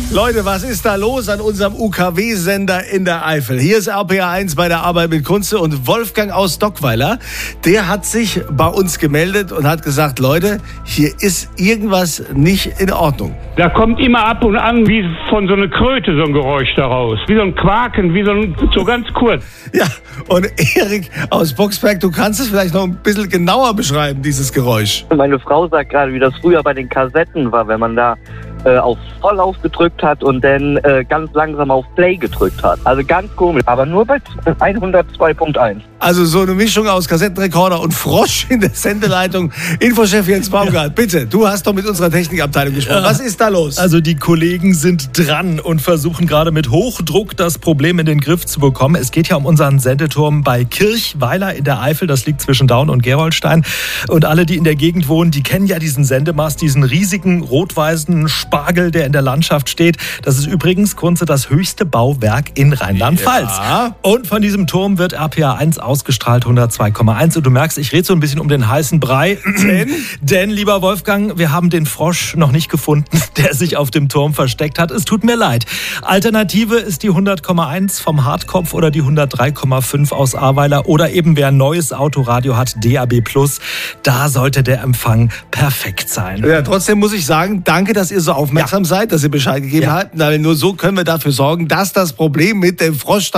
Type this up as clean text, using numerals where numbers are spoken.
Leute, was ist da los an unserem UKW-Sender in der Eifel? Hier ist RPA 1 bei der Arbeit mit Kunze und Wolfgang aus Dockweiler, der hat sich bei uns gemeldet und hat gesagt, Leute, hier ist irgendwas nicht in Ordnung. Da kommt immer ab und an wie von so einer Kröte so ein Geräusch daraus. Wie so ein Quaken, so ganz kurz. Ja, und Erik aus Boxberg, du kannst es vielleicht noch ein bisschen genauer beschreiben, dieses Geräusch. Meine Frau sagt gerade, wie das früher bei den Kassetten war, wenn man da auf Volllauf gedrückt hat und dann ganz langsam auf Play gedrückt hat. Also ganz komisch, aber nur bei 102.1. Also so eine Mischung aus Kassettenrekorder und Frosch in der Sendeleitung. Infochef Jens Baumgart, bitte, du hast doch mit unserer Technikabteilung gesprochen. Was ist da los? Also die Kollegen sind dran und versuchen gerade mit Hochdruck das Problem in den Griff zu bekommen. Es geht ja um unseren Sendeturm bei Kirchweiler in der Eifel. Das liegt zwischen Daun und Gerolstein. Und alle, die in der Gegend wohnen, die kennen ja diesen Sendemast, diesen riesigen rot-weißen Spargel, der in der Landschaft steht. Das ist übrigens, Kunze, das höchste Bauwerk in Rheinland-Pfalz. Ja. Und von diesem Turm wird RPA 1 ausgestrahlt, 102,1. Und du merkst, ich rede so ein bisschen um den heißen Brei. Denn, lieber Wolfgang, wir haben den Frosch noch nicht gefunden, der sich auf dem Turm versteckt hat. Es tut mir leid. Alternative ist die 100,1 vom Hartkopf oder die 103,5 aus Ahrweiler. Oder eben, wer ein neues Autoradio hat, DAB+. Da sollte der Empfang perfekt sein. Ja, trotzdem muss ich sagen, danke, dass ihr so aufmerksam seid, dass ihr Bescheid gegeben habt. Weil nur so können wir dafür sorgen, dass das Problem mit dem Frosch